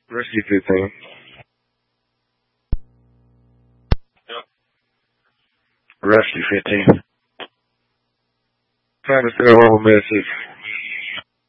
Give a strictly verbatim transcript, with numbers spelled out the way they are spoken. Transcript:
Rescue fifteen. Yep. Rescue fifteen. Trying to send a whole message.